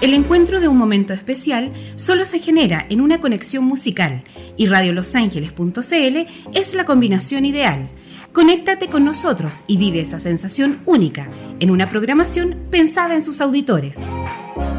El encuentro de un momento especial solo se genera en una conexión musical y radiolosangeles.cl es la combinación ideal. Conéctate con nosotros y vive esa sensación única en una programación pensada en sus auditores.